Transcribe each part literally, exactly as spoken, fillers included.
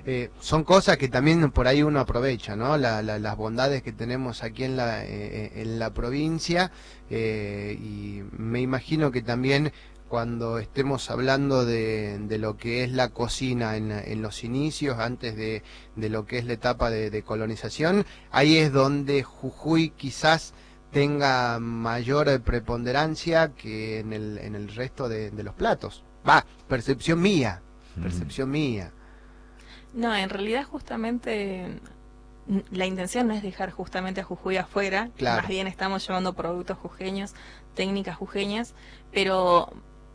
Eh, son cosas que también por ahí uno aprovecha, ¿no? La, la, las bondades que tenemos aquí en la, eh, en la provincia, eh, y me imagino que también cuando estemos hablando de, de lo que es la cocina en, en los inicios, antes de, de lo que es la etapa de, de colonización, ahí es donde Jujuy quizás tenga mayor preponderancia que en el, en el resto de, de los platos. Va, percepción mía, percepción mm. mía. No, en realidad justamente la intención no es dejar justamente a Jujuy afuera, claro. Más bien estamos llevando productos jujeños, técnicas jujeñas, pero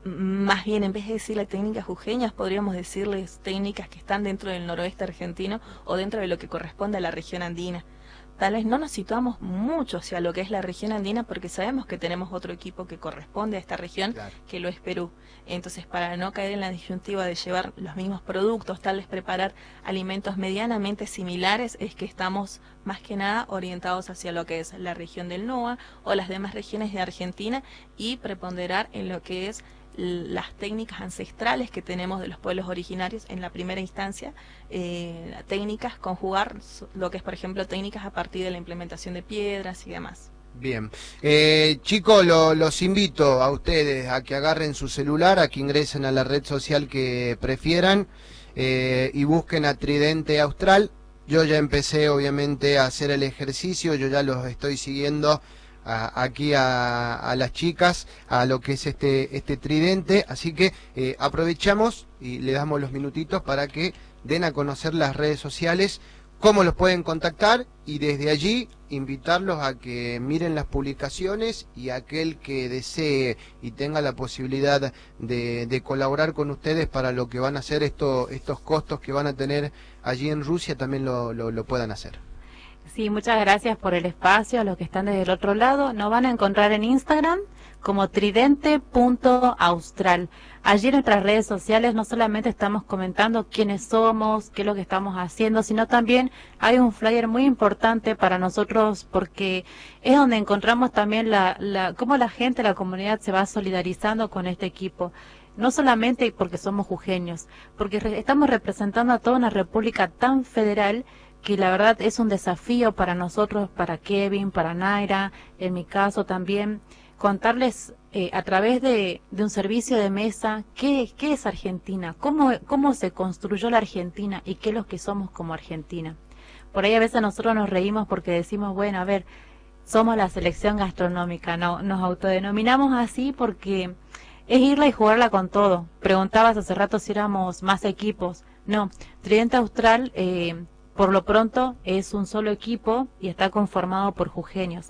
más bien en vez de decirle técnicas jujeñas, podríamos decirles técnicas que están dentro del noroeste argentino o dentro de lo que corresponde a la región andina. Tal vez no nos situamos mucho hacia lo que es la región andina porque sabemos que tenemos otro equipo que corresponde a esta región, claro. Que lo es Perú. Entonces, para no caer en la disyuntiva de llevar los mismos productos, tal vez preparar alimentos medianamente similares, es que estamos más que nada orientados hacia lo que es la región del N O A o las demás regiones de Argentina y preponderar en lo que es las técnicas ancestrales que tenemos de los pueblos originarios en la primera instancia, eh, técnicas, conjugar lo que es, por ejemplo, técnicas a partir de la implementación de piedras y demás. Bien, eh, chicos, lo, los invito a ustedes a que agarren su celular, a que ingresen a la red social que prefieran, eh, y busquen a Tridente Austral. Yo ya empecé obviamente a hacer el ejercicio, yo ya los estoy siguiendo A, aquí a, a las chicas, a lo que es este este tridente, así que eh, aprovechamos y le damos los minutitos para que den a conocer las redes sociales, cómo los pueden contactar y desde allí invitarlos a que miren las publicaciones y aquel que desee y tenga la posibilidad de, de colaborar con ustedes para lo que van a hacer esto, estos costos que van a tener allí en Rusia también lo, lo, lo puedan hacer. Sí, muchas gracias por el espacio. A los que están desde el otro lado, nos van a encontrar en Instagram como tridente punto austral. Allí en nuestras redes sociales no solamente estamos comentando quiénes somos, qué es lo que estamos haciendo, sino también hay un flyer muy importante para nosotros porque es donde encontramos también la, la, cómo la gente, la comunidad se va solidarizando con este equipo. No solamente porque somos jujeños, porque re- estamos representando a toda una república tan federal que la verdad es un desafío para nosotros, para Kevin, para Naira, en mi caso también, contarles eh, a través de, de un servicio de mesa qué, qué es Argentina, cómo, cómo se construyó la Argentina y qué es lo que somos como Argentina. Por ahí a veces nosotros nos reímos porque decimos, bueno, a ver, somos la selección gastronómica, no, nos autodenominamos así porque es irla y jugarla con todo. Preguntabas hace rato si éramos más equipos. No, Tridente Austral... Eh, por lo pronto es un solo equipo y está conformado por jujeños.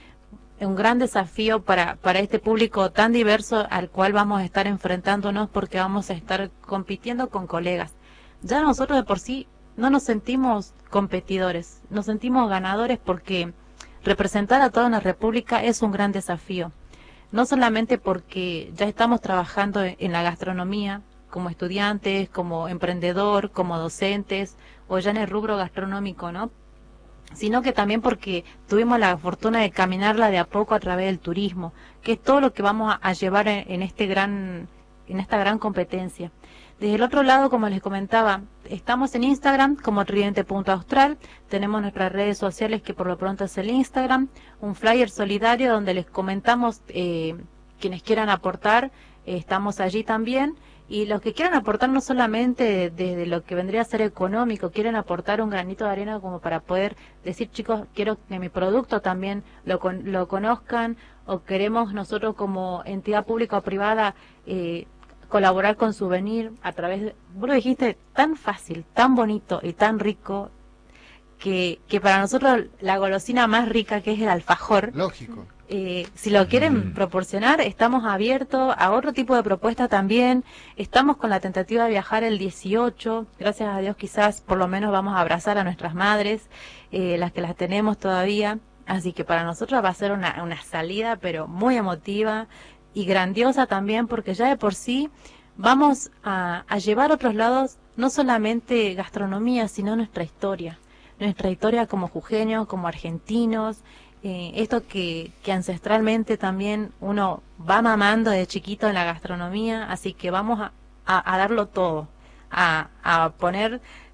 Un gran desafío para, para este público tan diverso al cual vamos a estar enfrentándonos porque vamos a estar compitiendo con colegas. Ya nosotros de por sí no nos sentimos competidores, nos sentimos ganadores porque representar a toda una república es un gran desafío. No solamente porque ya estamos trabajando en la gastronomía, como estudiantes, como emprendedor, como docentes, o ya en el rubro gastronómico, ¿no? Sino que también porque tuvimos la fortuna de caminarla de a poco a través del turismo, que es todo lo que vamos a, a llevar en, en este gran, en esta gran competencia. Desde el otro lado, como les comentaba, estamos en Instagram como tridente punto austral, tenemos nuestras redes sociales que por lo pronto es el Instagram, un flyer solidario donde les comentamos eh, quienes quieran aportar, eh, estamos allí también. Y los que quieran aportar no solamente desde de lo que vendría a ser económico, quieren aportar un granito de arena como para poder decir, chicos, quiero que mi producto también lo, con, lo conozcan, o queremos nosotros como entidad pública o privada eh, colaborar con Souvenir a través de... Vos lo dijiste tan fácil, tan bonito y tan rico, que, que para nosotros la golosina más rica que es el alfajor. Lógico. Eh, si lo quieren mm. proporcionar, estamos abiertos a otro tipo de propuesta también. Estamos con la tentativa de viajar el dieciocho. Gracias a Dios quizás por lo menos vamos a abrazar a nuestras madres, eh, las que las tenemos todavía. Así que para nosotros va a ser una, una salida pero muy emotiva y grandiosa también porque ya de por sí vamos a, a llevar a otros lados no solamente gastronomía sino nuestra historia. Nuestra historia como jujeños, como argentinos. Eh, esto que, que ancestralmente también uno va mamando de chiquito en la gastronomía, así que vamos a, a, a darlo todo, a, a poner